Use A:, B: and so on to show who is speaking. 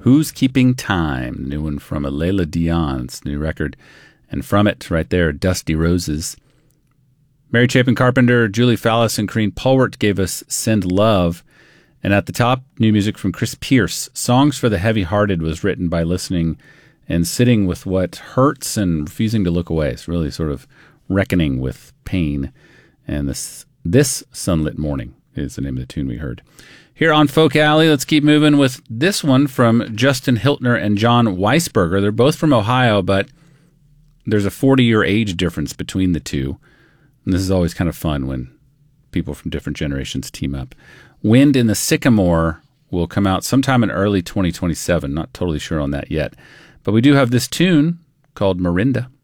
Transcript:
A: Who's Keeping Time? New one from Alayla Dion's new record. And from it, right there, Dusty Roses. Mary Chapin Carpenter, Julie Fallis, and Corrine Polwart gave us Send Love. And at the top, new music from Chris Pierce. Songs for the Heavy-Hearted was written by listening and sitting with what hurts and refusing to look away. It's really sort of reckoning with pain. And this Sunlit Morning is the name of the tune we heard. Here on Folk Alley, let's keep moving with this one from Justin Hiltner and John Weisberger. They're both from Ohio, but there's a 40-year age difference between the two. And this is always kind of fun when people from different generations team up. Wind in the Sycamore will come out sometime in early 2027. Not totally sure on that yet. But we do have this tune called Marinda.